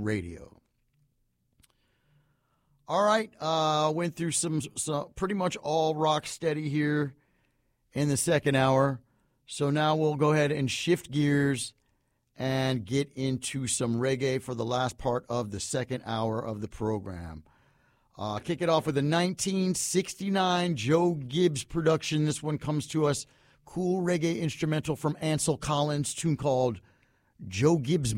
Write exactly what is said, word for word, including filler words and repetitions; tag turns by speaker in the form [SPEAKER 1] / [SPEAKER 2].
[SPEAKER 1] Radio. All right, uh, went through some, some pretty much all rock steady here in the second hour. So now we'll go ahead and shift gears and get into some reggae for the last part of the second hour of the program. Uh, kick it off with a nineteen sixty-nine Joe Gibbs production. This one comes to us, cool reggae instrumental from Ansel Collins, tune called Joe Gibbs